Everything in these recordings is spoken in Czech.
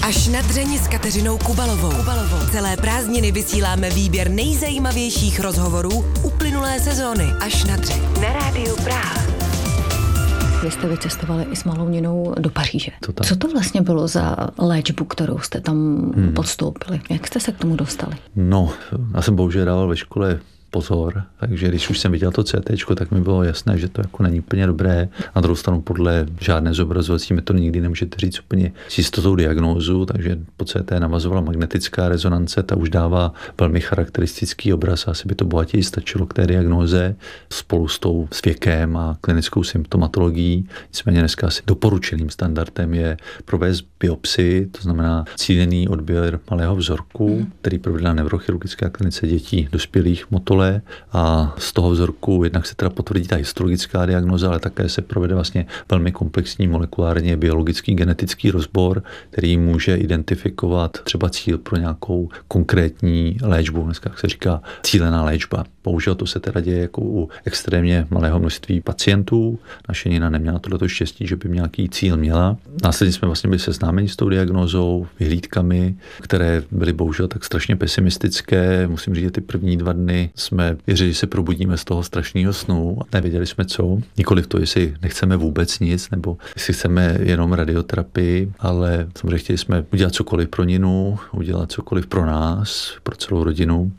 Až na dřeň s Kateřinou Kubalovou. Celé prázdniny vysíláme výběr nejzajímavějších rozhovorů uplynulé sezóny. Až na dřeň. Na rádiu Praha. Vy jste vycestovali i s malou Ninou do Paříže. Co to vlastně bylo za léčbu, kterou jste tam podstoupili? Jak jste se k tomu dostali? No, já jsem bohužel dával ve škole pozor, takže když už jsem viděl to CTčko, tak mi bylo jasné, že to jako není úplně dobré. Na druhou stranu podle žádné zobrazovací metody nikdy nemůžete říct úplně s jistotou diagnózu, takže po CT navazovala magnetická rezonance, ta už dává velmi charakteristický obraz, asi by to bohatěji stačilo k té diagnóze spolu s věkem a klinickou symptomatologií. Nicméně dneska asi doporučeným standardem je provést biopsii, to znamená cílený odběr malého vzorku, který provedla neurochirurgická klinice dětí dospělých motole, a z toho vzorku jednak se teda potvrdí ta histologická diagnóza, ale také se provede vlastně velmi komplexní molekulárně biologický genetický rozbor, který může identifikovat třeba cíl pro nějakou konkrétní léčbu. Dneska se říká cílená léčba. Bohužel to se teda děje jako u extrémně malého množství pacientů. Naše Nina neměla tohleto štěstí, že by nějaký cíl měla. Následně jsme vlastně byli seznámeni s tou diagnózou, vyhlídkami, které byly bohužel tak strašně pesimistické. Musím říct, že ty první 2 dny jsme věřili, že se probudíme z toho strašného snu a nevěděli jsme co. Nikoliv to, jestli nechceme vůbec nic, nebo jestli chceme jenom radioterapii, ale samozřejmě chtěli jsme udělat cokoliv pro Ninu, udělat cokoliv pro nás, pro celou rodinu.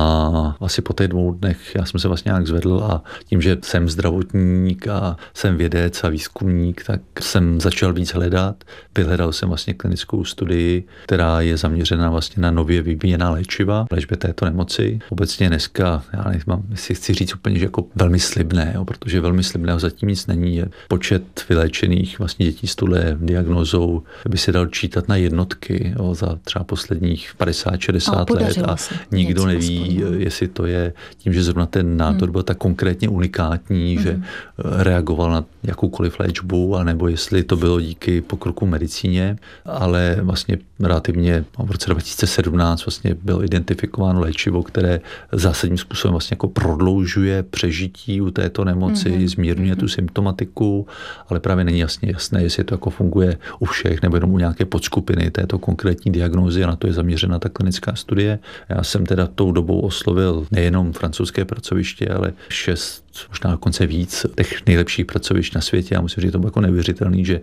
A asi po těch 2 dnech já jsem se vlastně nějak zvedl a tím, že jsem zdravotník a jsem vědec a výzkumník, tak jsem začal víc hledat. Vyhledal jsem vlastně klinickou studii, která je zaměřena vlastně na nově vyvíjená léčiva, léčbě této nemoci. Obecně dneska, já nevím, si chci říct úplně, že jako velmi slibné, protože velmi slibného zatím nic není. Počet vyléčených vlastně dětí s touhle diagnózou by se dal čítat na jednotky za třeba posledních 50-60 let a nikdo neví, jestli to je tím, že zrovna ten nádor byl tak konkrétně unikátní, že reagoval na jakoukoliv léčbu, anebo jestli to bylo díky pokroku v medicíně, ale vlastně relativně v roce 2017 vlastně bylo identifikováno léčivo, které zásadním způsobem vlastně jako prodloužuje přežití u této nemoci, zmírňuje tu symptomatiku, ale právě není jasné, jestli to jako funguje u všech nebo jenom u nějaké podskupiny této konkrétní diagnózy a na to je zaměřena ta klinická studie. Já jsem teda tou dobou oslovil nejenom francouzské pracoviště, ale 6, možná dokonce víc těch nejlepších pracovišť na světě. Já musím říct, to bylo jako neuvěřitelný, že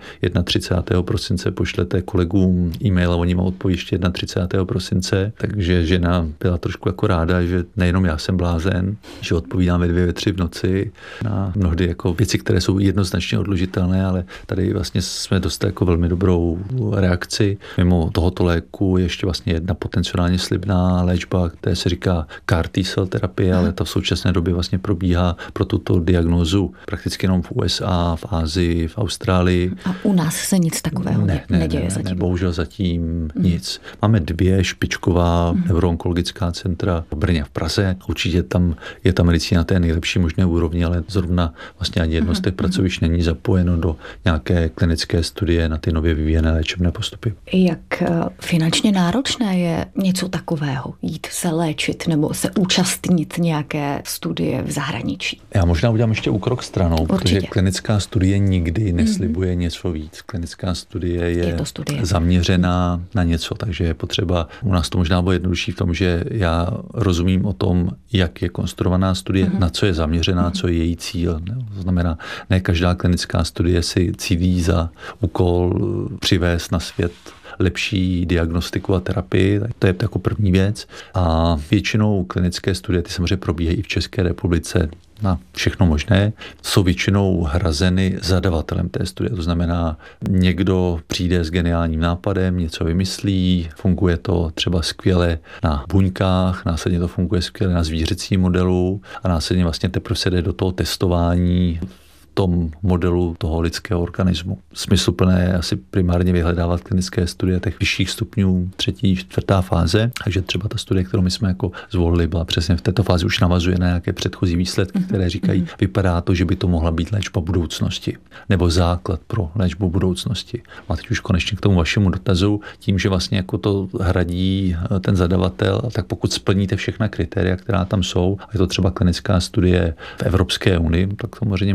31. prosince pošlete kolegům e-mail a oni vám odpoví ještě 31. prosince, takže žena byla trošku jako ráda, že nejenom já jsem blázen, že odpovídám ve 2, ve 3 v noci na mnohdy jako věci, které jsou jednoznačně odložitelné, ale tady vlastně jsme dostali jako velmi dobrou reakci. Mimo tohoto léku je ještě vlastně jedna potenciálně slibná léčba, která se říká CAR T-cell terapie, ale ta v současné době vlastně probíhá pro tuto diagnózu prakticky jenom v USA, v Asii, v Austrálii. A u nás se nic takového neděje zatím? Ne, bohužel zatím nic. Máme 2 špičková neuroonkologická centra v Brně a v Praze. Určitě tam je ta medicína na té nejlepší možné úrovni, ale zrovna vlastně ani jedno z těch pracovišť není zapojeno do nějaké klinické studie na ty nově vyvíjené léčebné postupy. Jak finančně náročné je něco takového? Jít se léčit nebo se účastnit nějaké studie v zahraničí? Já možná udělám ještě úkrok stranou, protože klinická studie nikdy neslibuje něco víc. Klinická studie je zaměřená na něco, takže je potřeba, u nás to možná bylo jednodušší v tom, že já rozumím o tom, jak je konstruovaná studie, na co je zaměřená, co je její cíl. To znamená, ne každá klinická studie si cílí za úkol přivést na svět lepší diagnostiku a terapii, tak to je jako první věc. A většinou klinické studie, ty samozřejmě probíhají i v České republice na všechno možné, jsou většinou hrazeny zadavatelem té studie. To znamená, někdo přijde s geniálním nápadem, něco vymyslí, funguje to třeba skvěle na buňkách, následně to funguje skvěle na zvířecím modelu a následně vlastně teprve se jde do toho testování tom modelu toho lidského organismu. Smysluplné je asi primárně vyhledávat klinické studie těch vyšších stupňů 3., 4. fáze, takže třeba ta studie, kterou my jsme jako zvolili, byla přesně v této fázi, už navazuje na nějaké předchozí výsledky, které říkají, vypadá to, že by to mohla být léčba budoucnosti, nebo základ pro léčbu budoucnosti. A teď už konečně k tomu vašemu dotazu, tím, že vlastně jako to hradí ten zadavatel, tak pokud splníte všechna kritéria, která tam jsou, a je to třeba klinická studie v Evropské unii, tak samozřejmě můžete jít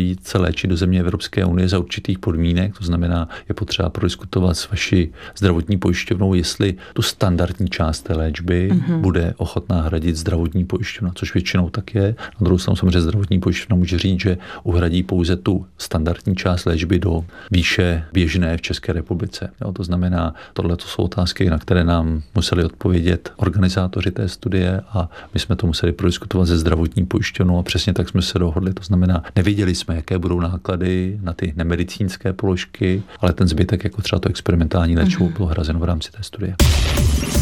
víc se léčit do země Evropské unie za určitých podmínek, to znamená, je potřeba prodiskutovat s vaší zdravotní pojišťovnou, jestli tu standardní část té léčby bude ochotná hradit zdravotní pojišťovna, což většinou tak je. Na druhou stranu samozřejmě zdravotní pojišťovna může říct, že uhradí pouze tu standardní část léčby do výše běžné v České republice. Jo, to znamená, tohle to jsou otázky, na které nám museli odpovědět organizátoři té studie a my jsme to museli prodiskutovat se zdravotní pojišťovnou a přesně tak jsme se dohodli. To znamená, nevěděli jsme, jaké budou náklady na ty nemedicínské položky, ale ten zbytek, jako třeba to experimentální léčivo, bylo hrazeno v rámci té studie.